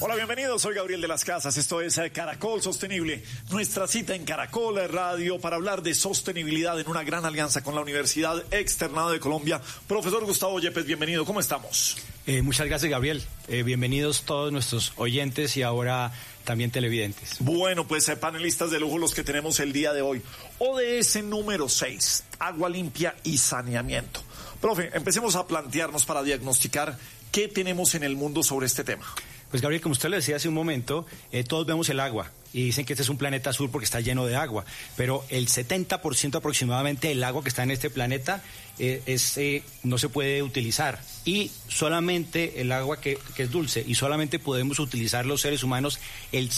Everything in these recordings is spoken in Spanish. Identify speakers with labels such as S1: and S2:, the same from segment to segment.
S1: Hola, bienvenidos. Soy Gabriel de las Casas. Esto es Caracol Sostenible. Nuestra cita en Caracol Radio para hablar de sostenibilidad en una gran alianza con la Universidad Externado de Colombia. Profesor Gustavo Yepes, bienvenido. ¿Cómo estamos?
S2: Muchas gracias, Gabriel. Bienvenidos todos nuestros oyentes y ahora también televidentes.
S1: Bueno, pues panelistas de lujo los que tenemos el día de hoy. ODS número 6, agua limpia y saneamiento. Profe, empecemos a plantearnos para diagnosticar qué tenemos en el mundo sobre este tema.
S2: Pues Gabriel, como usted le decía hace un momento, todos vemos el agua y dicen que este es un planeta azul porque está lleno de agua, pero el 70% aproximadamente del agua que está en este planeta no se puede utilizar, y solamente el agua que es dulce, y solamente podemos utilizar los seres humanos el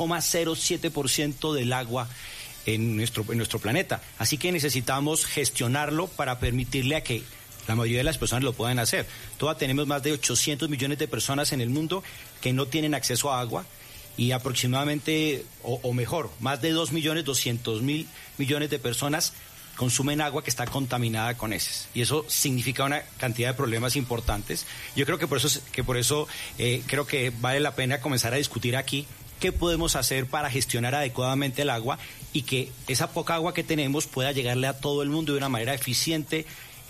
S2: 0,07% del agua en nuestro planeta. Así que necesitamos gestionarlo para permitirle a que la mayoría de las personas lo puedan hacer. Todavía tenemos más de 800 millones de personas en el mundo que no tienen acceso a agua, y aproximadamente, o mejor, más de 2.200.000 millones de personas consumen agua que está contaminada con heces. Y eso significa una cantidad de problemas importantes. Yo creo que por eso creo que vale la pena comenzar a discutir aquí qué podemos hacer para gestionar adecuadamente el agua y que esa poca agua que tenemos pueda llegarle a todo el mundo de una manera eficiente,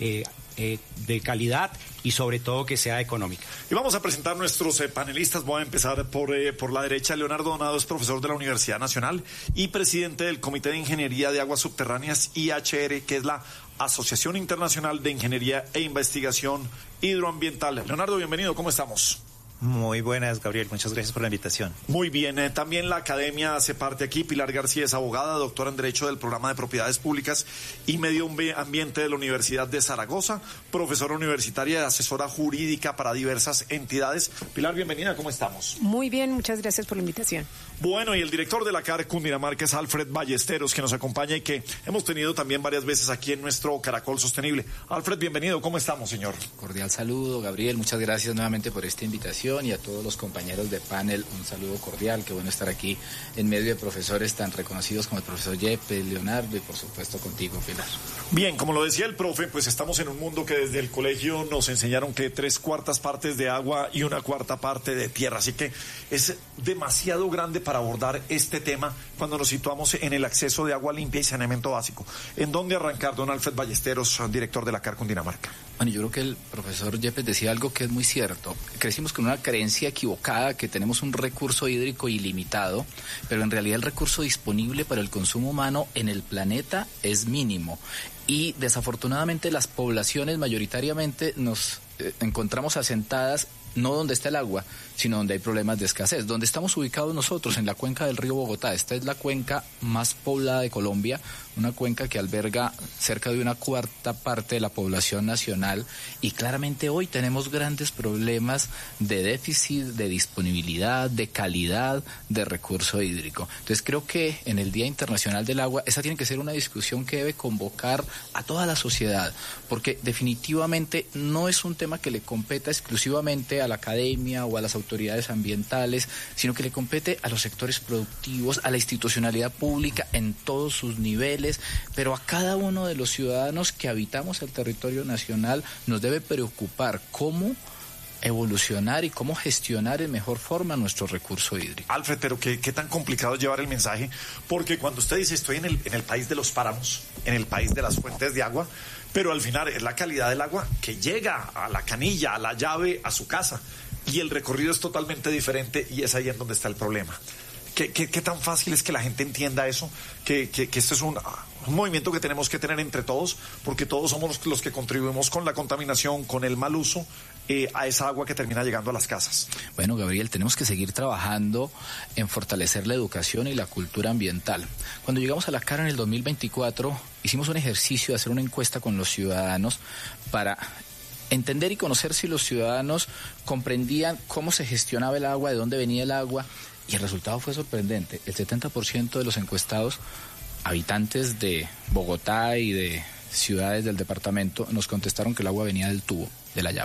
S2: de calidad y sobre todo que sea económica.
S1: Y vamos a presentar nuestros panelistas. Voy a empezar por la derecha. Leonardo Donado es profesor de la Universidad Nacional y presidente del Comité de Ingeniería de Aguas Subterráneas, IHR, que es la Asociación Internacional de Ingeniería e Investigación Hidroambiental. Leonardo, bienvenido, ¿cómo estamos?
S3: Muy buenas, Gabriel, muchas gracias por la invitación.
S1: Muy bien, también la academia hace parte aquí. Pilar García es abogada, doctora en Derecho del Programa de Propiedades Públicas y Medio Ambiente de la Universidad de Zaragoza, profesora universitaria y asesora jurídica para diversas entidades. Pilar, bienvenida, ¿cómo estamos?
S4: Muy bien, muchas gracias por la invitación.
S1: Bueno, y el director de la CAR Cundinamarca es Alfred Ballesteros, que nos acompaña y que hemos tenido también varias veces aquí en nuestro Caracol Sostenible. Alfred, bienvenido, ¿cómo estamos, señor?
S5: Cordial saludo, Gabriel, muchas gracias nuevamente por esta invitación, y a todos los compañeros de panel un saludo cordial. Qué bueno estar aquí en medio de profesores tan reconocidos como el profesor Yepes, Leonardo y por supuesto contigo, Pilar.
S1: Bien, como lo decía el profe, pues estamos en un mundo que desde el colegio nos enseñaron que 3/4 partes de agua y 1/4 parte de tierra, así que es demasiado grande para abordar este tema cuando nos situamos en el acceso de agua limpia y saneamiento básico. ¿En dónde arrancar, don Alfred Ballesteros, director de la CAR Cundinamarca?
S5: Bueno, yo creo que el profesor Yepes decía algo que es muy cierto. Crecimos con una creencia equivocada que tenemos un recurso hídrico ilimitado, pero en realidad el recurso disponible para el consumo humano en el planeta es mínimo. Y desafortunadamente las poblaciones mayoritariamente nos encontramos asentadas no donde está el agua, sino donde hay problemas de escasez. Donde estamos ubicados nosotros, en la cuenca del río Bogotá. Esta es la cuenca más poblada de Colombia, una cuenca que alberga cerca de 1/4 parte de la población nacional, y claramente hoy tenemos grandes problemas de déficit, de disponibilidad, de calidad de recurso hídrico. Entonces creo que en el Día Internacional del Agua esa tiene que ser una discusión que debe convocar a toda la sociedad, porque definitivamente no es un tema que le competa exclusivamente a la academia o a las autoridades ambientales, sino que le compete a los sectores productivos, a la institucionalidad pública en todos sus niveles, pero a cada uno de los ciudadanos que habitamos el territorio nacional nos debe preocupar cómo evolucionar y cómo gestionar en mejor forma nuestro recurso hídrico.
S1: Alfred, pero qué tan complicado es llevar el mensaje, porque cuando usted dice estoy en el país de los páramos, en el país de las fuentes de agua, pero al final es la calidad del agua que llega a la canilla, a la llave, a su casa, y el recorrido es totalmente diferente, y es ahí en donde está el problema. ¿Qué tan fácil es que la gente entienda eso? Que esto es un movimiento que tenemos que tener entre todos, porque todos somos los que contribuimos con la contaminación, con el mal uso a esa agua que termina llegando a las casas.
S5: Bueno, Gabriel, tenemos que seguir trabajando en fortalecer la educación y la cultura ambiental. Cuando llegamos a la CAR en el 2024, hicimos un ejercicio de hacer una encuesta con los ciudadanos para entender y conocer si los ciudadanos comprendían cómo se gestionaba el agua, de dónde venía el agua, y el resultado fue sorprendente. El 70% de los encuestados, habitantes de Bogotá y de ciudades del departamento, nos contestaron que el agua venía del tubo, de la llave.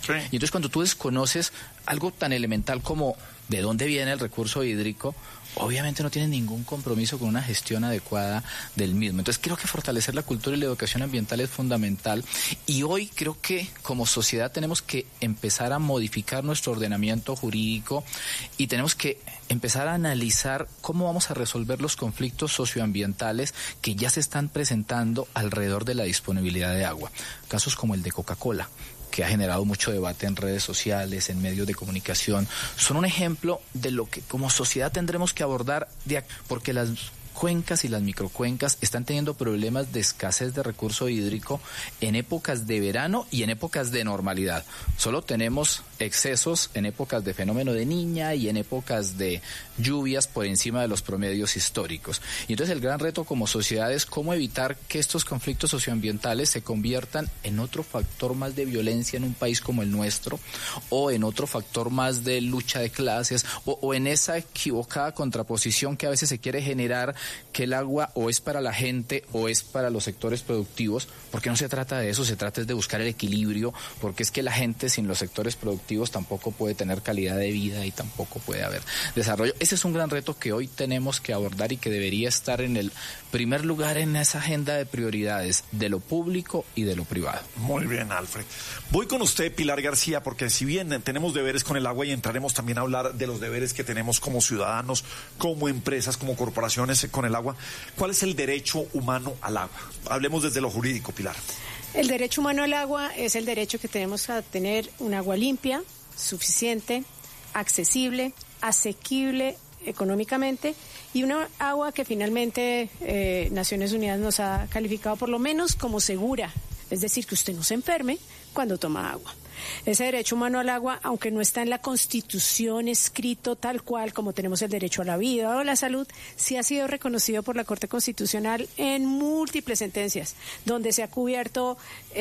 S1: Sí.
S5: Y entonces cuando tú desconoces algo tan elemental como de dónde viene el recurso hídrico, obviamente no tienes ningún compromiso con una gestión adecuada del mismo. Entonces creo que fortalecer la cultura y la educación ambiental es fundamental, y hoy creo que como sociedad tenemos que empezar a modificar nuestro ordenamiento jurídico y tenemos que empezar a analizar cómo vamos a resolver los conflictos socioambientales que ya se están presentando alrededor de la disponibilidad de agua. Casos como el de Coca-Cola, que ha generado mucho debate en redes sociales, en medios de comunicación, son un ejemplo de lo que como sociedad tendremos que abordar, porque las cuencas y las microcuencas están teniendo problemas de escasez de recurso hídrico en épocas de verano y en épocas de normalidad. Solo tenemos excesos en épocas de fenómeno de Niña y en épocas de lluvias por encima de los promedios históricos. Y entonces el gran reto como sociedad es cómo evitar que estos conflictos socioambientales se conviertan en otro factor más de violencia en un país como el nuestro, o en otro factor más de lucha de clases, o en esa equivocada contraposición que a veces se quiere generar, que el agua o es para la gente o es para los sectores productivos, porque no se trata de eso, se trata de buscar el equilibrio, porque es que la gente sin los sectores productivos tampoco puede tener calidad de vida y tampoco puede haber desarrollo. Ese es un gran reto que hoy tenemos que abordar y que debería estar en el primer lugar en esa agenda de prioridades de lo público y de lo privado.
S1: Muy bien, Alfred. Voy con usted, Pilar García, porque si bien tenemos deberes con el agua y entraremos también a hablar de los deberes que tenemos como ciudadanos, como empresas, como corporaciones con el agua, ¿cuál es el derecho humano al agua? Hablemos desde lo jurídico, Pilar.
S4: El derecho humano al agua es el derecho que tenemos a tener un agua limpia, suficiente, accesible, asequible económicamente, y una agua que finalmente Naciones Unidas nos ha calificado por lo menos como segura, es decir, que usted no se enferme cuando toma agua. Ese derecho humano al agua, aunque no está en la Constitución escrito tal cual como tenemos el derecho a la vida o a la salud, sí ha sido reconocido por la Corte Constitucional en múltiples sentencias, donde se ha cubierto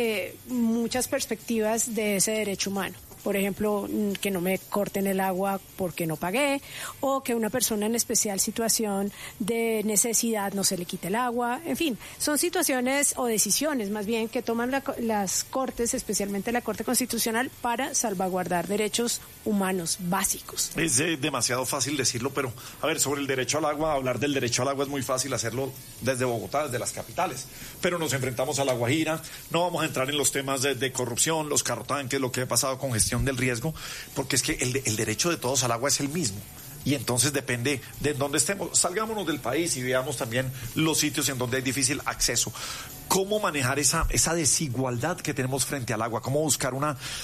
S4: muchas perspectivas de ese derecho humano. Por ejemplo, que no me corten el agua porque no pagué, o que una persona en especial situación de necesidad no se le quite el agua. En fin, son situaciones o decisiones más bien que toman las Cortes, especialmente la Corte Constitucional, para salvaguardar derechos humanos básicos.
S1: Es demasiado fácil decirlo, pero a ver, sobre el derecho al agua, hablar del derecho al agua es muy fácil hacerlo desde Bogotá, desde las capitales, pero nos enfrentamos a La Guajira, no vamos a entrar en los temas de corrupción, los carrotanques, lo que ha pasado con gestión del riesgo, porque es que el derecho de todos al agua es el mismo. Y entonces depende de dónde estemos. Salgámonos del país y veamos también los sitios en donde hay difícil acceso. ¿Cómo manejar esa desigualdad que tenemos frente al agua? ¿Cómo buscar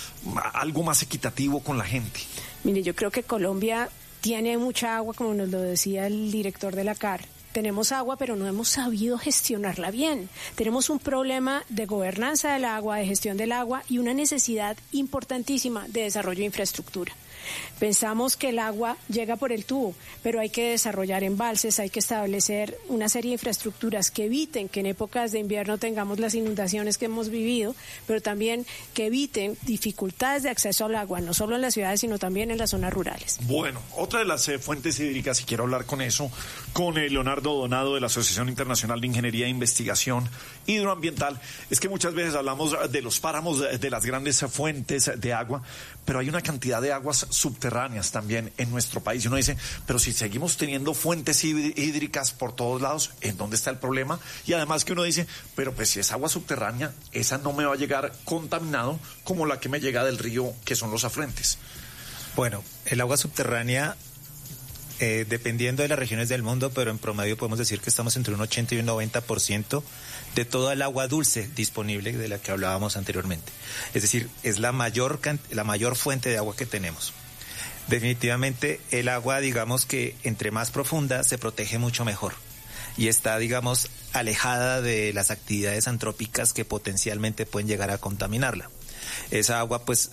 S1: algo más equitativo con la gente?
S4: Mire, yo creo que Colombia tiene mucha agua, como nos lo decía el director de la CAR. Tenemos agua, pero no hemos sabido gestionarla bien. Tenemos un problema de gobernanza del agua, de gestión del agua, y una necesidad importantísima de desarrollo de infraestructura. Pensamos que el agua llega por el tubo, pero hay que desarrollar embalses, hay que establecer una serie de infraestructuras que eviten que en épocas de invierno tengamos las inundaciones que hemos vivido, pero también que eviten dificultades de acceso al agua, no solo en las ciudades, sino también en las zonas rurales.
S1: Bueno, otra de las fuentes hídricas, y quiero hablar con eso, con Leonardo Donado de la Asociación Internacional de Ingeniería e Investigación Hidroambiental, es que muchas veces hablamos de los páramos, de las grandes fuentes de agua, pero hay una cantidad de aguas subterráneas también en nuestro país. Y uno dice, pero si seguimos teniendo fuentes hídricas por todos lados, ¿en dónde está el problema? Y además que uno dice, pero pues si es agua subterránea, esa no me va a llegar contaminado como la que me llega del río, que son los afluentes.
S3: Bueno, el agua subterránea, dependiendo de las regiones del mundo, pero en promedio podemos decir que estamos entre un 80 y un 90% de toda el agua dulce disponible de la que hablábamos anteriormente. Es decir, es la mayor fuente de agua que tenemos. Definitivamente el agua, digamos que entre más profunda se protege mucho mejor y está, digamos, alejada de las actividades antrópicas que potencialmente pueden llegar a contaminarla. Esa agua pues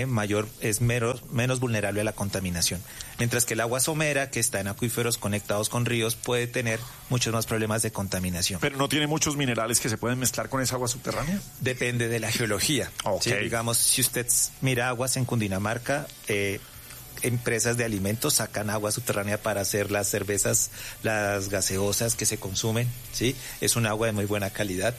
S3: es menos vulnerable a la contaminación. Mientras que el agua somera, que está en acuíferos conectados con ríos, puede tener muchos más problemas de contaminación.
S1: ¿Pero no tiene muchos minerales que se pueden mezclar con esa agua subterránea?
S3: Depende de la geología.
S1: Okay.
S3: ¿Sí? Digamos, si usted mira aguas en Cundinamarca, empresas de alimentos sacan agua subterránea para hacer las cervezas, las gaseosas que se consumen, ¿sí? Es un agua de muy buena calidad.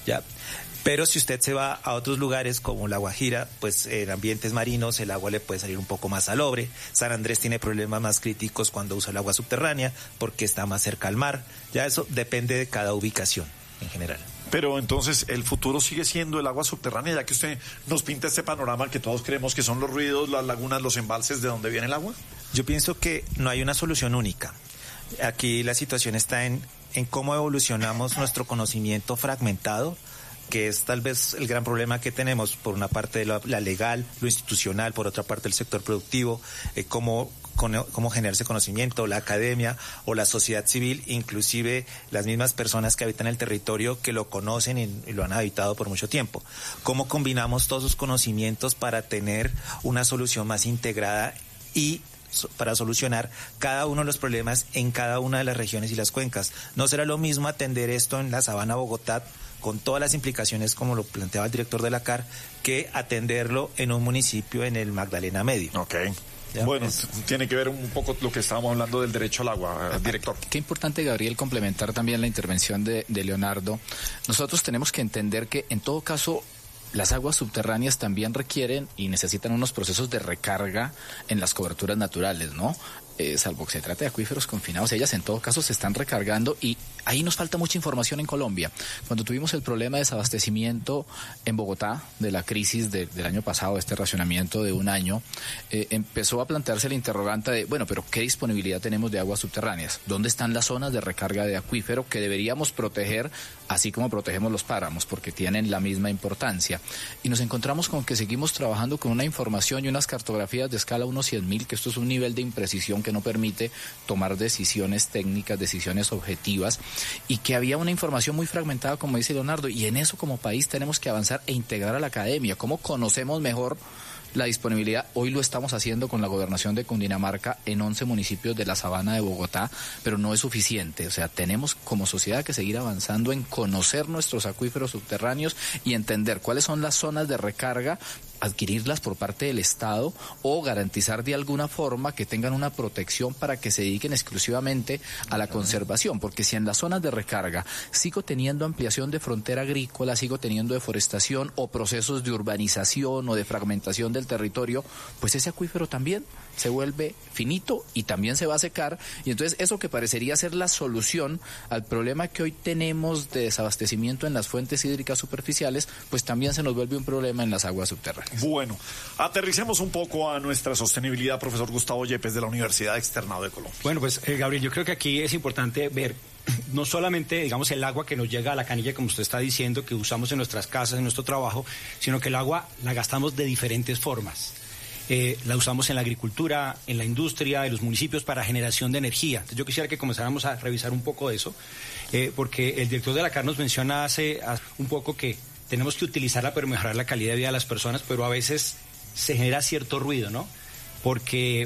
S3: ¿ya? Pero si usted se va a otros lugares como La Guajira, pues en ambientes marinos el agua le puede salir un poco más salobre. San Andrés tiene problemas más críticos cuando usa el agua subterránea porque está más cerca al mar. Ya eso depende de cada ubicación en general.
S1: Pero entonces el futuro sigue siendo el agua subterránea, ya que usted nos pinta este panorama que todos creemos que son los ruidos, las lagunas, los embalses, ¿de dónde viene el agua?
S3: Yo pienso que no hay una solución única. Aquí la situación está en cómo evolucionamos nuestro conocimiento fragmentado, que es tal vez el gran problema que tenemos, por una parte de la legal, lo institucional, por otra parte el sector productivo, cómo generarse conocimiento, la academia o la sociedad civil, inclusive las mismas personas que habitan el territorio que lo conocen y lo han habitado por mucho tiempo. ¿Cómo combinamos todos esos conocimientos para tener una solución más integrada y para solucionar cada uno de los problemas en cada una de las regiones y las cuencas? No será lo mismo atender esto en la Sabana Bogotá, con todas las implicaciones como lo planteaba el director de la CAR, que atenderlo en un municipio en el Magdalena Medio.
S1: Ok. Bueno, tiene que ver un poco lo que estábamos hablando del derecho al agua, director.
S5: Qué importante, Gabriel, complementar también la intervención de Leonardo. Nosotros tenemos que entender que, en todo caso, las aguas subterráneas también requieren y necesitan unos procesos de recarga en las coberturas naturales, ¿no? Salvo que se trate de acuíferos confinados, ellas en todo caso se están recargando, y ahí nos falta mucha información en Colombia. Cuando tuvimos el problema de desabastecimiento en Bogotá, de la crisis del año pasado, este racionamiento de un año, empezó a plantearse el interrogante de, bueno, pero ¿qué disponibilidad tenemos de aguas subterráneas? ¿Dónde están las zonas de recarga de acuífero que deberíamos proteger, así como protegemos los páramos, porque tienen la misma importancia? Y nos encontramos con que seguimos trabajando con una información y unas cartografías de escala 1/100.000, que esto es un nivel de imprecisión que no permite tomar decisiones técnicas, decisiones objetivas, y que había una información muy fragmentada, como dice Leonardo, y en eso como país tenemos que avanzar e integrar a la academia. ¿Cómo conocemos mejor la disponibilidad? Hoy lo estamos haciendo con la gobernación de Cundinamarca en 11 municipios de la Sabana de Bogotá, pero no es suficiente. O sea, tenemos como sociedad que seguir avanzando en conocer nuestros acuíferos subterráneos y entender cuáles son las zonas de recarga, adquirirlas por parte del Estado o garantizar de alguna forma que tengan una protección para que se dediquen exclusivamente a la conservación, porque si en las zonas de recarga sigo teniendo ampliación de frontera agrícola, sigo teniendo deforestación o procesos de urbanización o de fragmentación del territorio, pues ese acuífero también se vuelve finito y también se va a secar, y entonces eso que parecería ser la solución al problema que hoy tenemos de desabastecimiento en las fuentes hídricas superficiales, pues también se nos vuelve un problema en las aguas subterráneas.
S1: Bueno, aterricemos un poco a nuestra sostenibilidad, profesor Gustavo Yepes, de la Universidad Externado de Colombia.
S2: Bueno, pues Gabriel, yo creo que aquí es importante ver no solamente, digamos, el agua que nos llega a la canilla, como usted está diciendo, que usamos en nuestras casas, en nuestro trabajo, sino que el agua la gastamos de diferentes formas. La usamos en la agricultura, en la industria, en los municipios para generación de energía. Entonces, yo quisiera que comenzáramos a revisar un poco de eso, porque el director de la CAR nos menciona hace un poco que tenemos que utilizarla para mejorar la calidad de vida de las personas, pero a veces se genera cierto ruido, ¿no? Porque,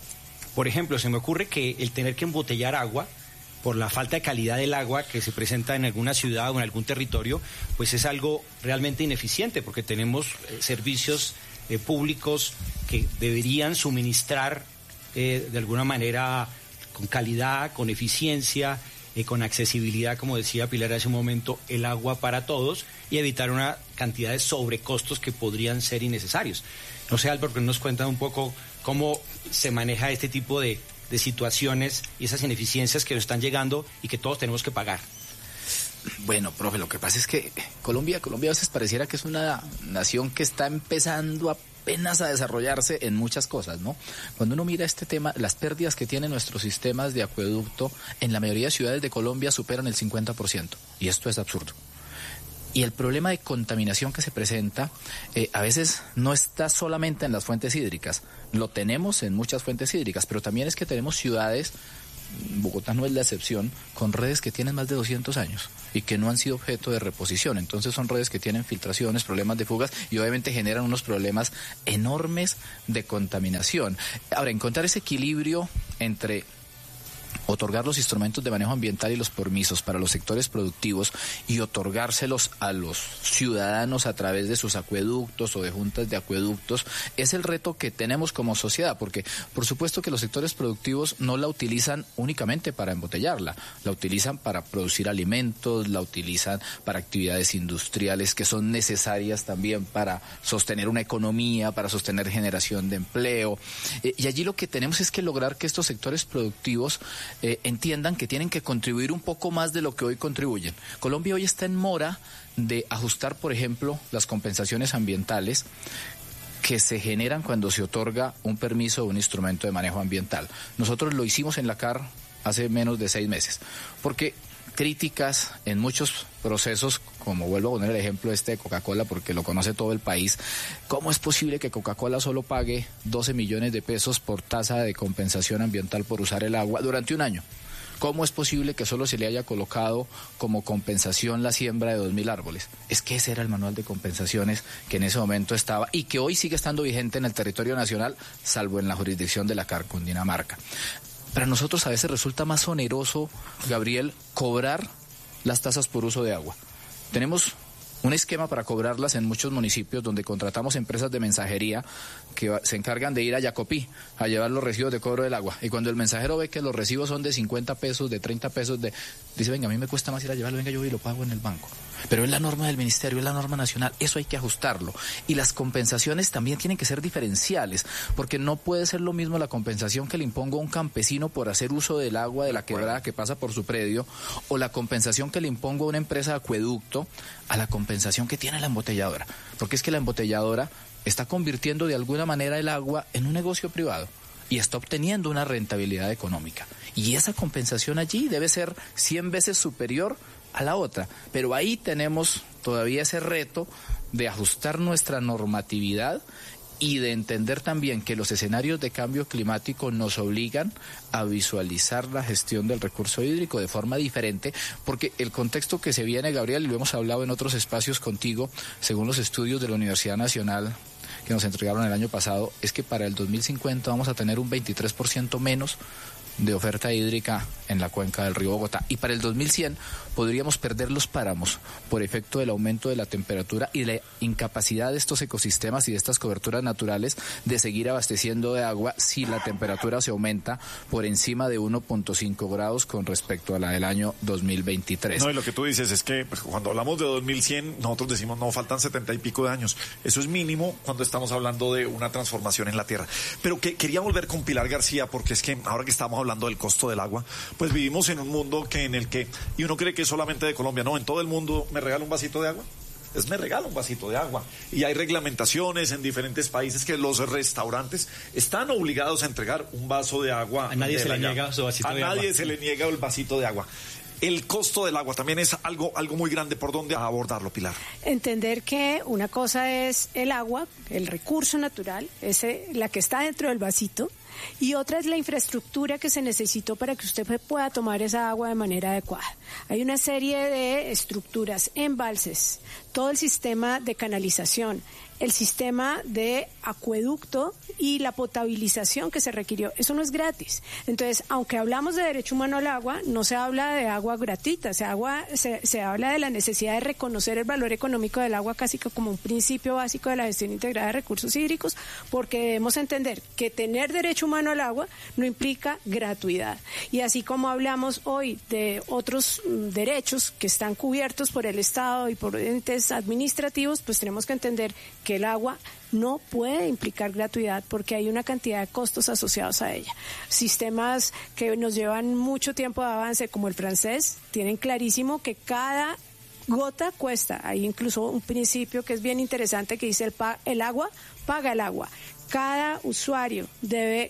S2: por ejemplo, se me ocurre que el tener que embotellar agua por la falta de calidad del agua que se presenta en alguna ciudad o en algún territorio, pues es algo realmente ineficiente, porque tenemos servicios públicos que deberían suministrar de alguna manera con calidad, con eficiencia, con accesibilidad, como decía Pilar hace un momento, el agua para todos, y evitar una cantidad de sobrecostos que podrían ser innecesarios. No sé, Álvaro, que nos cuenta un poco cómo se maneja este tipo de situaciones y esas ineficiencias que nos están llegando y que todos tenemos que pagar.
S5: Bueno, profe, lo que pasa es que Colombia a veces pareciera que es una nación que está empezando apenas a desarrollarse en muchas cosas, ¿no? Cuando uno mira este tema, las pérdidas que tienen nuestros sistemas de acueducto en la mayoría de ciudades de Colombia superan el 50%, y esto es absurdo. Y el problema de contaminación que se presenta a veces no está solamente en las fuentes hídricas, lo tenemos en muchas fuentes hídricas, pero también es que tenemos ciudades, Bogotá no es la excepción, con redes que tienen más de 200 años y que no han sido objeto de reposición. Entonces son redes que tienen filtraciones, problemas de fugas, y obviamente generan unos problemas enormes de contaminación. Ahora, encontrar ese equilibrio entre otorgar los instrumentos de manejo ambiental y los permisos para los sectores productivos y otorgárselos a los ciudadanos a través de sus acueductos o de juntas de acueductos es el reto que tenemos como sociedad, porque por supuesto que los sectores productivos no la utilizan únicamente para embotellarla, la utilizan para producir alimentos, la utilizan para actividades industriales que son necesarias también para sostener una economía, para sostener generación de empleo, y allí lo que tenemos es que lograr que estos sectores productivos entiendan que tienen que contribuir un poco más de lo que hoy contribuyen. Colombia hoy está en mora de ajustar, por ejemplo, las compensaciones ambientales que se generan cuando se otorga un permiso o un instrumento de manejo ambiental. Nosotros lo hicimos en la CAR hace menos de 6 meses, porque críticas en muchos procesos, como vuelvo a poner el ejemplo de Coca-Cola, porque lo conoce todo el país, ¿cómo es posible que Coca-Cola solo pague 12 millones de pesos por tasa de compensación ambiental por usar el agua durante un año? ¿Cómo es posible que solo se le haya colocado como compensación la siembra de 2.000 árboles? Es que ese era el manual de compensaciones que en ese momento estaba y que hoy sigue estando vigente en el territorio nacional, salvo en la jurisdicción de la CAR Cundinamarca. Para nosotros a veces resulta más oneroso, Gabriel, cobrar las tasas por uso de agua. Tenemos un esquema para cobrarlas en muchos municipios donde contratamos empresas de mensajería que se encargan de ir a Yacopí a llevar los recibos de cobro del agua. Y cuando el mensajero ve que los recibos son de 50 pesos, de 30 pesos, dice, venga, a mí me cuesta más ir a llevarlo, venga, yo voy y lo pago en el banco. Pero es la norma del ministerio, es la norma nacional, eso hay que ajustarlo. Y las compensaciones también tienen que ser diferenciales, porque no puede ser lo mismo la compensación que le impongo a un campesino por hacer uso del agua de la quebrada que pasa por su predio, o la compensación que le impongo a una empresa de acueducto, a la compensación que tiene la embotelladora. Porque es que la embotelladora está convirtiendo de alguna manera el agua en un negocio privado y está obteniendo una rentabilidad económica. Y esa compensación allí debe ser 100 veces superior a la otra. Pero ahí tenemos todavía ese reto de ajustar nuestra normatividad y de entender también que los escenarios de cambio climático nos obligan a visualizar la gestión del recurso hídrico de forma diferente, porque el contexto que se viene, Gabriel, y lo hemos hablado en otros espacios contigo, según los estudios de la Universidad Nacional que nos entregaron el año pasado, es que para el 2050 vamos a tener un 23% menos de oferta hídrica en la cuenca del río Bogotá. Y para el 2100 podríamos perder los páramos por efecto del aumento de la temperatura y la incapacidad de estos ecosistemas y de estas coberturas naturales de seguir abasteciendo de agua si la temperatura se aumenta por encima de 1.5 grados con respecto a la del año 2023.
S1: No, y lo que tú dices es que pues, cuando hablamos de 2100, nosotros decimos, no, faltan 70 y pico de años. Eso es mínimo cuando estamos hablando de una transformación en la tierra. Pero que quería volver con Pilar García, porque es que ahora que estamos hablando del costo del agua, pues vivimos en un mundo en el que, y uno cree que es solamente de Colombia, no, en todo el mundo me regala un vasito de agua. Me regala un vasito de agua. Y hay reglamentaciones en diferentes países que los restaurantes están obligados a entregar un vaso de agua.
S2: A nadie se le niega su vasito de agua.
S1: A nadie se le niega el vasito de agua. El costo del agua también es algo muy grande. ¿Por dónde abordarlo, Pilar?
S4: Entender que una cosa es el agua, el recurso natural, la que está dentro del vasito, y otra es la infraestructura que se necesitó para que usted pueda tomar esa agua de manera adecuada. Hay una serie de estructuras, embalses, todo el sistema de canalización, el sistema de acueducto y la potabilización que se requirió. Eso no es gratis. Entonces, aunque hablamos de derecho humano al agua, no se habla de agua gratuita, se habla de la necesidad de reconocer el valor económico del agua casi que como un principio básico de la gestión integrada de recursos hídricos, porque debemos entender que tener derecho humano al agua no implica gratuidad. Y así como hablamos hoy de otros derechos que están cubiertos por el Estado y por entes administrativos, pues tenemos que entender que el agua no puede implicar gratuidad porque hay una cantidad de costos asociados a ella. Sistemas que nos llevan mucho tiempo de avance, como el francés, tienen clarísimo que cada gota cuesta. Hay incluso un principio que es bien interesante que dice el agua paga el agua. Cada usuario debe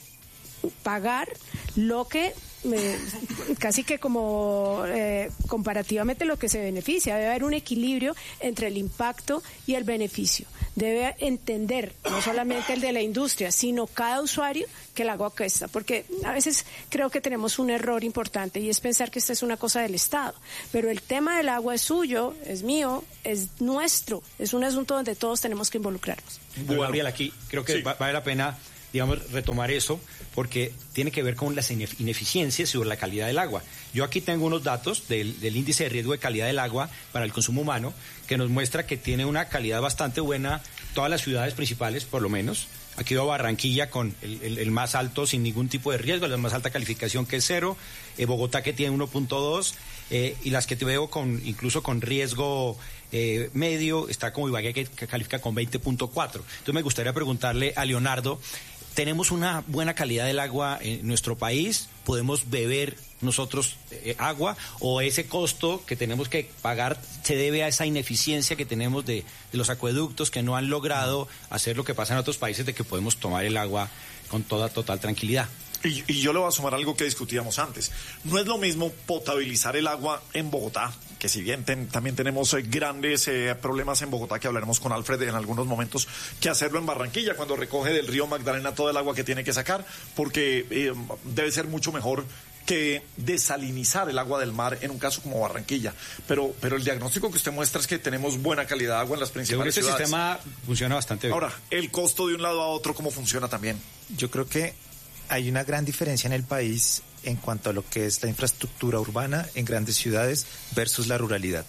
S4: pagar lo que casi que como comparativamente lo que se beneficia. Debe haber un equilibrio entre el impacto y el beneficio. Debe entender, no solamente el de la industria, sino cada usuario, que el agua cuesta. Porque a veces creo que tenemos un error importante y es pensar que esta es una cosa del Estado. Pero el tema del agua es suyo, es mío, es nuestro. Es un asunto donde todos tenemos que involucrarnos.
S2: Bueno, Gabriel, aquí creo que sí vale la pena digamos, retomar eso, porque tiene que ver con las ineficiencias sobre la calidad del agua. Yo aquí tengo unos datos del índice de riesgo de calidad del agua para el consumo humano, que nos muestra que tiene una calidad bastante buena todas las ciudades principales, por lo menos. Aquí veo Barranquilla con el más alto sin ningún tipo de riesgo, la más alta calificación que es 0, Bogotá que tiene 1.2, y las que te veo incluso con riesgo medio, está como Ibagué que califica con 20.4. Entonces me gustaría preguntarle a Leonardo, ¿tenemos una buena calidad del agua en nuestro país? ¿Podemos beber nosotros agua? ¿O ese costo que tenemos que pagar se debe a esa ineficiencia que tenemos de los acueductos que no han logrado hacer lo que pasa en otros países, de que podemos tomar el agua con toda total tranquilidad?
S1: Y yo le voy a sumar algo que discutíamos antes. No es lo mismo potabilizar el agua en Bogotá, que si bien también tenemos grandes problemas en Bogotá, que hablaremos con Alfred en algunos momentos, que hacerlo en Barranquilla, cuando recoge del río Magdalena todo el agua que tiene que sacar, porque debe ser mucho mejor que desalinizar el agua del mar en un caso como Barranquilla. Pero el diagnóstico que usted muestra es que tenemos buena calidad de agua en las principales ciudades.
S2: Ese sistema funciona bastante bien.
S1: Ahora, el costo de un lado a otro, ¿cómo funciona también?
S3: Yo creo que hay una gran diferencia en el país en cuanto a lo que es la infraestructura urbana en grandes ciudades versus la ruralidad.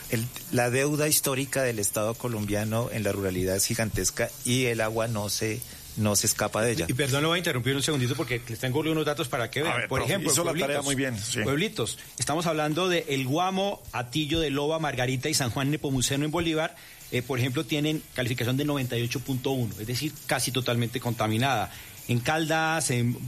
S3: La deuda histórica del Estado colombiano en la ruralidad es gigantesca y el agua no se escapa de ella.
S2: Y perdón, lo voy a interrumpir un segundito porque les tengo unos datos para que vean. Por ejemplo,
S1: hizo la tarea muy bien. Sí.
S2: Pueblitos. Estamos hablando de El Guamo, Atillo de Loba, Margarita y San Juan Nepomuceno en Bolívar. Por ejemplo, tienen calificación de 98.1, es decir, casi totalmente contaminada. En Caldas, en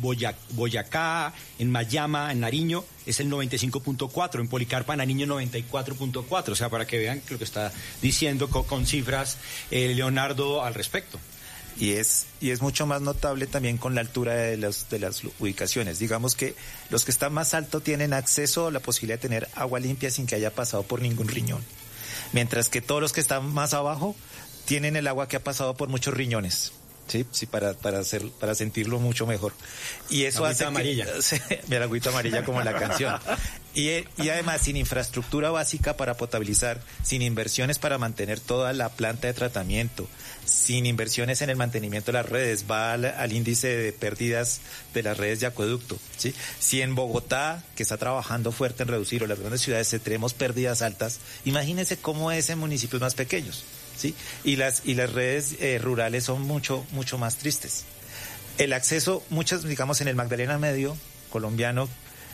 S2: Boyacá, en Mayama, en Nariño, es el 95.4. En Policarpa, Nariño, 94.4. O sea, para que vean lo que está diciendo con cifras Leonardo al respecto.
S3: Y es mucho más notable también con la altura de las ubicaciones. Digamos que los que están más alto tienen acceso a la posibilidad de tener agua limpia sin que haya pasado por ningún riñón. Mientras que todos los que están más abajo tienen el agua que ha pasado por muchos riñones. Sí, para sentirlo mucho mejor. Y eso hace
S2: amarilla.
S3: La agüita amarilla como la canción. Y además sin infraestructura básica para potabilizar, sin inversiones para mantener toda la planta de tratamiento, sin inversiones en el mantenimiento de las redes, va al índice de pérdidas de las redes de acueducto, ¿sí? Si en Bogotá, que está trabajando fuerte en reducir, o las grandes ciudades tenemos pérdidas altas, imagínense cómo es en municipios más pequeños. ¿Sí? Y las redes rurales son mucho más tristes. El acceso, digamos en el Magdalena Medio colombiano,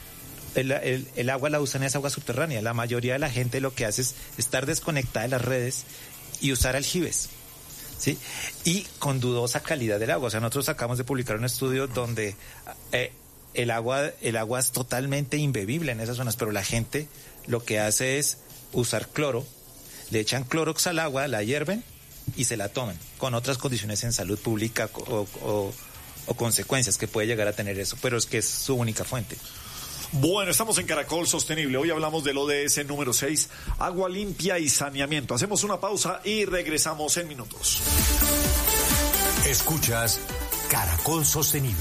S3: el agua la usan es agua subterránea. La mayoría de la gente lo que hace es estar desconectada de las redes y usar aljibes, ¿sí? Y con dudosa calidad del agua. O sea, nosotros acabamos de publicar un estudio donde el agua es totalmente imbebible en esas zonas, pero la gente lo que hace es usar cloro. Le echan clorox al agua, la hierven y se la toman, con otras condiciones en salud pública o consecuencias que puede llegar a tener eso, pero es que es su única fuente.
S1: Bueno, estamos en Caracol Sostenible. Hoy hablamos del ODS número 6, agua limpia y saneamiento. Hacemos una pausa y regresamos en minutos.
S6: Escuchas Caracol Sostenible.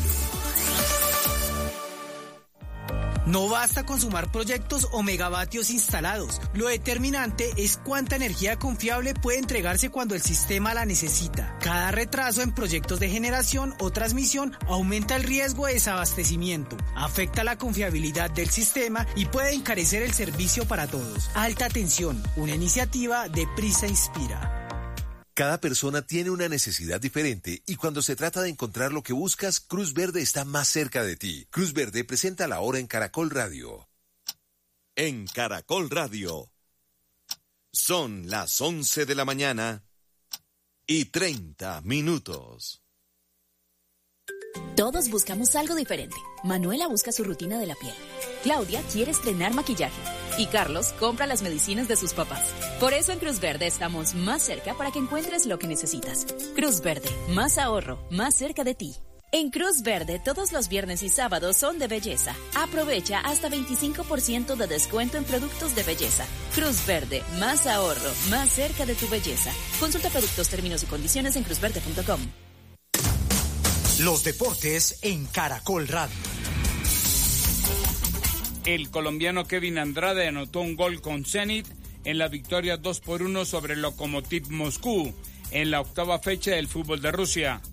S7: No basta con sumar proyectos o megavatios instalados. Lo determinante es cuánta energía confiable puede entregarse cuando el sistema la necesita. Cada retraso en proyectos de generación o transmisión aumenta el riesgo de desabastecimiento, afecta la confiabilidad del sistema y puede encarecer el servicio para todos. Alta tensión, una iniciativa de Prisa Inspira.
S6: Cada persona tiene una necesidad diferente y cuando se trata de encontrar lo que buscas, Cruz Verde está más cerca de ti. Cruz Verde presenta la hora en Caracol Radio. En Caracol Radio. Son las 11 de la mañana y 30 minutos.
S8: Todos buscamos algo diferente. Manuela busca su rutina de la piel. Claudia quiere estrenar maquillaje. Y Carlos compra las medicinas de sus papás. Por eso en Cruz Verde estamos más cerca para que encuentres lo que necesitas. Cruz Verde, más ahorro, más cerca de ti. En Cruz Verde, todos los viernes y sábados son de belleza. Aprovecha hasta 25% de descuento en productos de belleza. Cruz Verde, más ahorro, más cerca de tu belleza. Consulta productos, términos y condiciones en cruzverde.com.
S6: Los deportes en Caracol Radio.
S9: El colombiano Kevin Andrade anotó un gol con Zenit en la victoria 2-1 sobre el Lokomotiv Moscú en la octava fecha del fútbol de Rusia.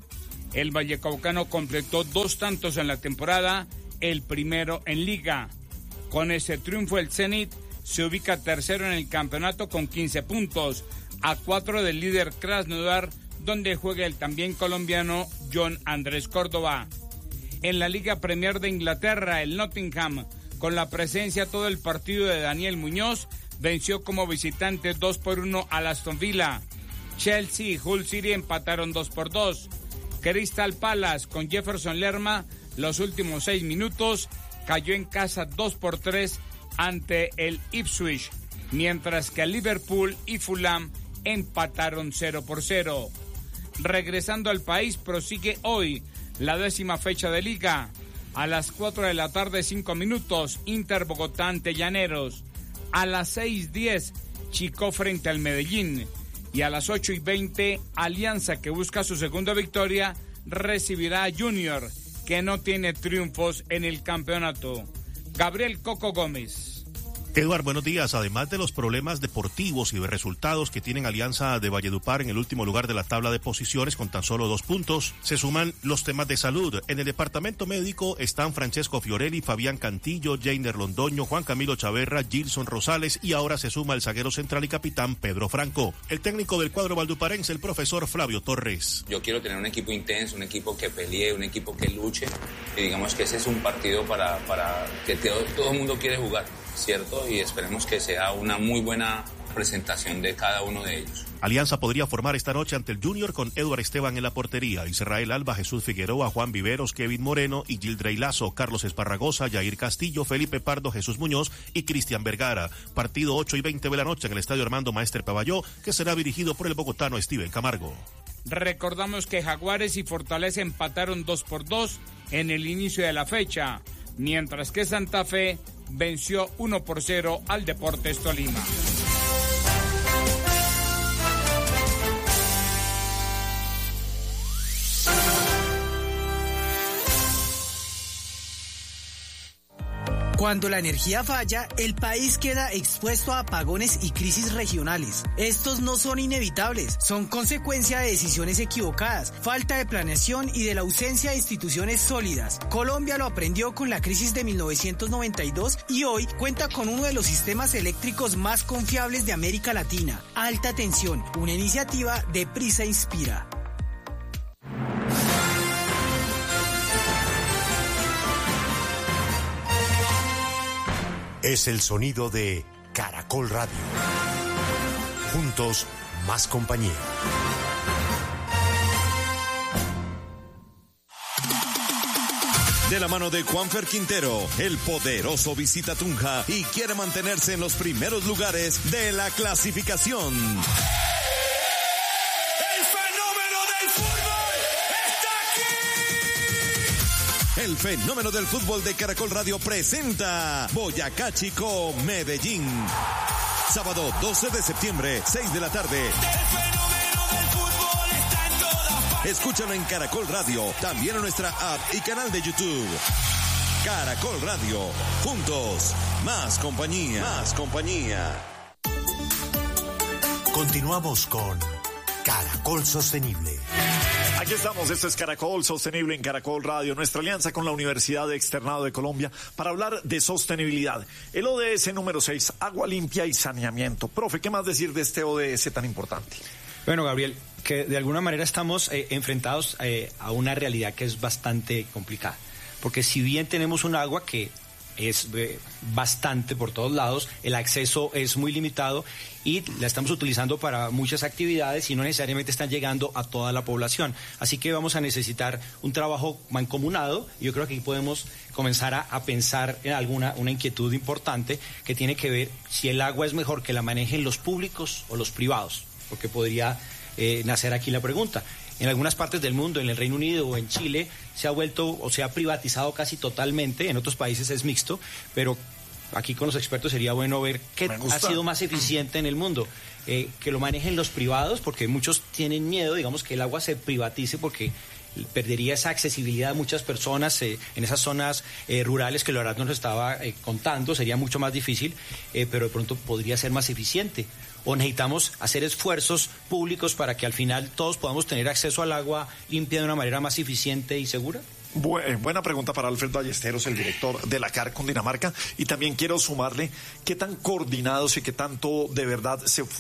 S9: El vallecaucano completó 2 tantos en la temporada, el primero en Liga. Con ese triunfo el Zenit se ubica tercero en el campeonato con 15 puntos, a 4 del líder Krasnodar, donde juega el también colombiano John Andrés Córdoba. En la Liga Premier de Inglaterra, el Nottingham, con la presencia todo el partido de Daniel Muñoz, venció como visitante 2-1 al Aston Villa. Chelsea y Hull City empataron 2-2. Crystal Palace con Jefferson Lerma, los últimos 6 minutos, cayó en casa 2-3 ante el Ipswich, mientras que Liverpool y Fulham empataron 0-0. Regresando al país, prosigue hoy la 10ª fecha de Liga. A las 4 de la tarde, 5 minutos, Inter Bogotá ante Llaneros. A las 6:10, Chico frente al Medellín. Y a las 8:20, Alianza, que busca su segunda victoria, recibirá a Junior, que no tiene triunfos en el campeonato. Gabriel Coco Gómez.
S10: Eduard, buenos días. Además de los problemas deportivos y de resultados que tienen Alianza de Valledupar en el último lugar de la tabla de posiciones con tan solo 2 puntos, se suman los temas de salud. En el departamento médico están Francesco Fiorelli, Fabián Cantillo, Jainer Londoño, Juan Camilo Chaverra, Gilson Rosales y ahora se suma el zaguero central y capitán Pedro Franco. El técnico del cuadro valduparense, el profesor Flavio Torres.
S11: Yo quiero tener un equipo intenso, un equipo que pelee, un equipo que luche, y digamos que ese es un partido para que todo el mundo quiere jugar, ¿cierto? Y esperemos que sea una muy buena presentación de cada uno de ellos.
S10: Alianza podría formar esta noche ante el Junior con Eduard Esteban en la portería, Israel Alba, Jesús Figueroa, Juan Viveros, Kevin Moreno y Gildrey Lazo, Carlos Esparragosa, Yair Castillo, Felipe Pardo, Jesús Muñoz y Cristian Vergara. Partido 8:20 de la noche en el Estadio Armando Maestre Pavalló, que será dirigido por el bogotano Steven Camargo.
S9: Recordamos que Jaguares y Fortaleza empataron 2-2 en el inicio de la fecha, mientras que Santa Fe venció 1-0 al Deportes Tolima.
S7: Cuando la energía falla, el país queda expuesto a apagones y crisis regionales. Estos no son inevitables, son consecuencia de decisiones equivocadas, falta de planeación y de la ausencia de instituciones sólidas. Colombia lo aprendió con la crisis de 1992 y hoy cuenta con uno de los sistemas eléctricos más confiables de América Latina. Alta Tensión, una iniciativa de Prisa Inspira.
S12: Es el sonido de Caracol Radio. Juntos, más compañía.
S13: De la mano de Juanfer Quintero, el poderoso visita Tunja y quiere mantenerse en los primeros lugares de la clasificación. El fenómeno del fútbol de Caracol Radio presenta Boyacá Chico Medellín. Sábado 12 de septiembre, 6 de la tarde. El fenómeno del fútbol está en todas partes. Escúchalo en Caracol Radio, también en nuestra app y canal de YouTube. Caracol Radio, juntos, más compañía. Más compañía.
S12: Continuamos con Caracol Sostenible.
S1: Aquí estamos, esto es Caracol Sostenible en Caracol Radio, nuestra alianza con la Universidad de Externado de Colombia para hablar de sostenibilidad. El ODS número 6, agua limpia y saneamiento. Profe, ¿qué más decir de este ODS tan importante?
S2: Bueno, Gabriel, que de alguna manera estamos enfrentados a una realidad que es bastante complicada, porque si bien tenemos un agua que es bastante por todos lados, el acceso es muy limitado y la estamos utilizando para muchas actividades y no necesariamente están llegando a toda la población. Así que vamos a necesitar un trabajo mancomunado y yo creo que aquí podemos comenzar a pensar en una inquietud importante que tiene que ver si el agua es mejor que la manejen los públicos o los privados, porque podría nacer aquí la pregunta. En algunas partes del mundo, en el Reino Unido o en Chile, se ha vuelto o se ha privatizado casi totalmente, en otros países es mixto, pero aquí con los expertos sería bueno ver qué ha sido más eficiente en el mundo. Que lo manejen los privados, porque muchos tienen miedo, digamos, que el agua se privatice porque perdería esa accesibilidad a muchas personas en esas zonas rurales que Lorat nos estaba contando, sería mucho más difícil, pero de pronto podría ser más eficiente. ¿O necesitamos hacer esfuerzos públicos para que al final todos podamos tener acceso al agua limpia de una manera más eficiente y segura?
S1: Buena pregunta para Alfred Ballesteros, el director de la CAR Cundinamarca. Y también quiero sumarle qué tan coordinados y qué tanto de verdad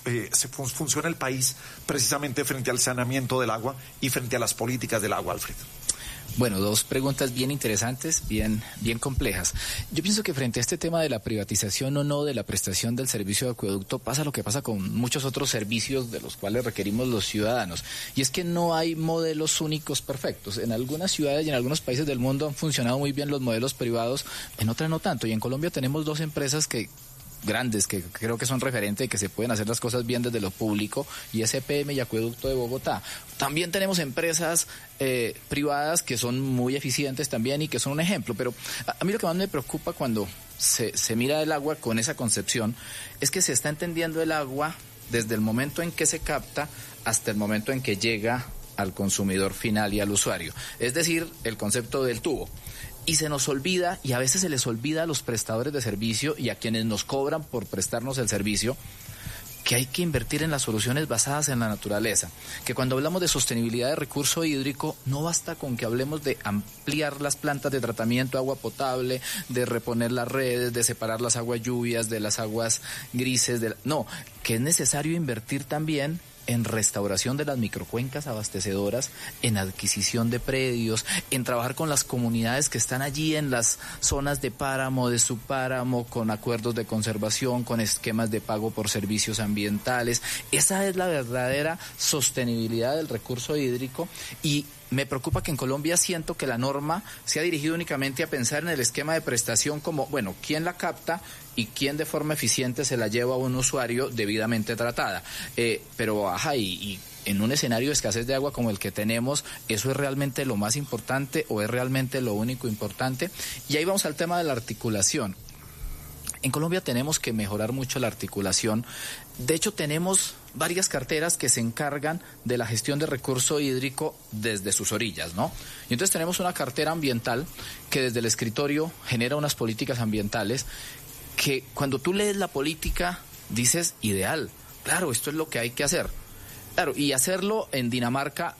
S1: funciona el país precisamente frente al saneamiento del agua y frente a las políticas del agua, Alfred.
S5: Bueno, dos preguntas bien interesantes, bien complejas. Yo pienso que frente a este tema de la privatización o no de la prestación del servicio de acueducto pasa lo que pasa con muchos otros servicios de los cuales requerimos los ciudadanos. Y es que no hay modelos únicos perfectos. En algunas ciudades y en algunos países del mundo han funcionado muy bien los modelos privados, en otras no tanto. Y en Colombia tenemos dos empresas grandes que creo que son referentes y que se pueden hacer las cosas bien desde lo público, y EPM y Acueducto de Bogotá. También tenemos empresas privadas que son muy eficientes también y que son un ejemplo, pero a mí lo que más me preocupa cuando se mira el agua con esa concepción es que se está entendiendo el agua desde el momento en que se capta hasta el momento en que llega al consumidor final y al usuario, es decir, el concepto del tubo. Y se nos olvida, y a veces se les olvida a los prestadores de servicio y a quienes nos cobran por prestarnos el servicio, que hay que invertir en las soluciones basadas en la naturaleza, que cuando hablamos de sostenibilidad de recurso hídrico no basta con que hablemos de ampliar las plantas de tratamiento de agua potable, de reponer las redes, de separar las aguas lluvias de las aguas grises, no, que es necesario invertir también en restauración de las microcuencas abastecedoras, en adquisición de predios, en trabajar con las comunidades que están allí en las zonas de páramo, de subpáramo, con acuerdos de conservación, con esquemas de pago por servicios ambientales. Esa es la verdadera sostenibilidad del recurso hídrico, y me preocupa que en Colombia siento que la norma se ha dirigido únicamente a pensar en el esquema de prestación como, bueno, ¿quién la capta y quién de forma eficiente se la lleva a un usuario debidamente tratada? Pero, y en un escenario de escasez de agua como el que tenemos, ¿eso es realmente lo más importante o es realmente lo único importante? Y ahí vamos al tema de la articulación. En Colombia tenemos que mejorar mucho la articulación. De hecho, tenemos varias carteras que se encargan de la gestión de recurso hídrico desde sus orillas, ¿no? Y entonces tenemos una cartera ambiental que desde el escritorio genera unas políticas ambientales que cuando tú lees la política dices, ideal, claro, esto es lo que hay que hacer. Claro, y hacerlo en Dinamarca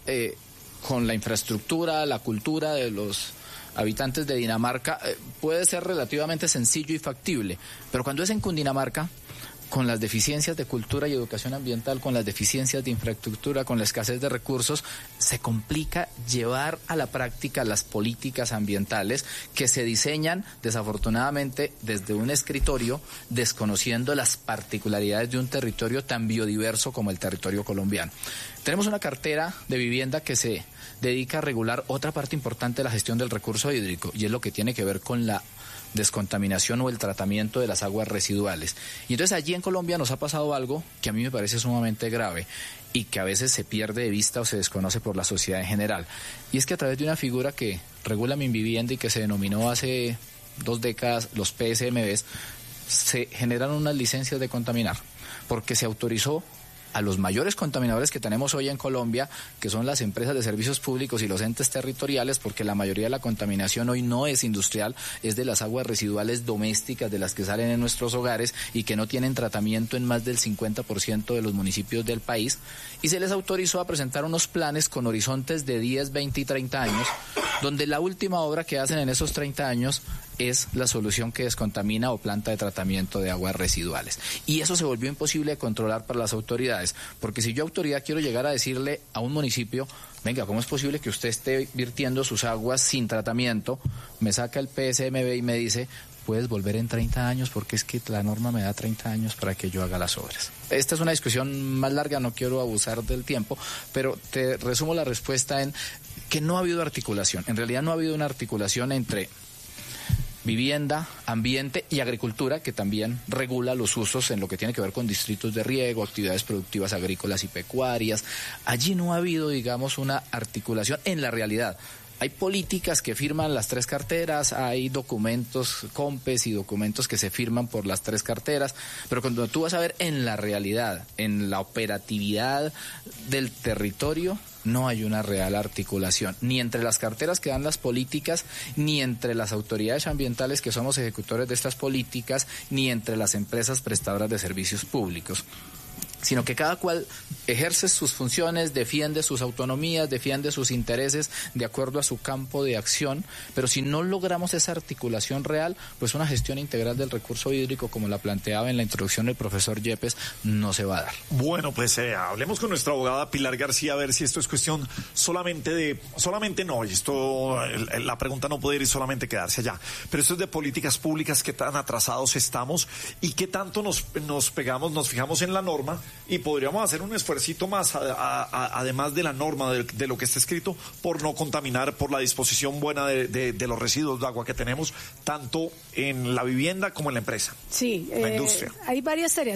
S5: con la infraestructura, la cultura de los habitantes de Dinamarca puede ser relativamente sencillo y factible, pero cuando es en Cundinamarca, con las deficiencias de cultura y educación ambiental, con las deficiencias de infraestructura, con la escasez de recursos, se complica llevar a la práctica las políticas ambientales que se diseñan, desafortunadamente, desde un escritorio, desconociendo las particularidades de un territorio tan biodiverso como el territorio colombiano. Tenemos una cartera de vivienda que se dedica a regular otra parte importante de la gestión del recurso hídrico, y es lo que tiene que ver con la descontaminación o el tratamiento de las aguas residuales. Y entonces allí en Colombia nos ha pasado algo que a mí me parece sumamente grave y que a veces se pierde de vista o se desconoce por la sociedad en general. Y es que a través de una figura que regula Minvivienda y que se denominó hace 2 décadas los PSMBs, se generan unas licencias de contaminar, porque se autorizó a los mayores contaminadores que tenemos hoy en Colombia, que son las empresas de servicios públicos y los entes territoriales, porque la mayoría de la contaminación hoy no es industrial, es de las aguas residuales domésticas de las que salen en nuestros hogares y que no tienen tratamiento en más del 50% de los municipios del país, y se les autorizó a presentar unos planes con horizontes de 10, 20 y 30 años, donde la última obra que hacen en esos 30 años es la solución que descontamina o planta de tratamiento de aguas residuales. Y eso se volvió imposible de controlar para las autoridades, porque si yo autoridad quiero llegar a decirle a un municipio, venga, ¿cómo es posible que usted esté virtiendo sus aguas sin tratamiento? Me saca el PSMB y me dice, puedes volver en 30 años porque es que la norma me da 30 años para que yo haga las obras. Esta es una discusión más larga, no quiero abusar del tiempo, pero te resumo la respuesta en que no ha habido articulación. En realidad no ha habido una articulación entre vivienda, ambiente y agricultura, que también regula los usos en lo que tiene que ver con distritos de riego, actividades productivas agrícolas y pecuarias. Allí no ha habido, digamos, una articulación en la realidad. Hay políticas que firman las 3 carteras, hay documentos COMPES y documentos que se firman por las 3 carteras, pero cuando tú vas a ver en la realidad, en la operatividad del territorio, no hay una real articulación, ni entre las carteras que dan las políticas, ni entre las autoridades ambientales que somos ejecutores de estas políticas, ni entre las empresas prestadoras de servicios públicos. sino que cada cual ejerce sus funciones, defiende sus autonomías, defiende sus intereses de acuerdo a su campo de acción, pero si no logramos esa articulación real, pues una gestión integral del recurso hídrico, como la planteaba en la introducción el profesor Yepes, no se va a dar.
S1: Bueno, pues hablemos con nuestra abogada Pilar García a ver si esto es cuestión solamente no, y esto, la pregunta no puede ir solamente quedarse allá, pero esto es de políticas públicas, qué tan atrasados estamos y qué tanto nos fijamos en la norma, y podríamos hacer un esfuercito más, además de la norma, de lo que está escrito, por no contaminar, por la disposición buena de los residuos de agua que tenemos, tanto en la vivienda como en la empresa,
S4: sí,
S1: la industria.
S4: Hay varias tareas.